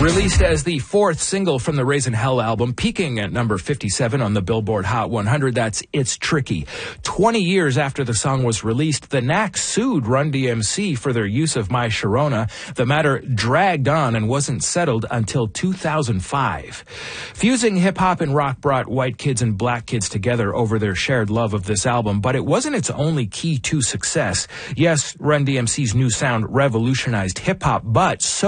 Released as the fourth single from the Raising Hell album, peaking at number 57 on the Billboard Hot 100, that's It's Tricky. 20 years after the song was released, the Knack sued Run DMC for their use of My Sharona. The matter dragged on and wasn't settled until 2005. Fusing hip-hop and rock brought white kids and black kids together over their shared love of this album, but it wasn't its only key to success. Yes, Run DMC's new sound revolutionized hip-hop, but so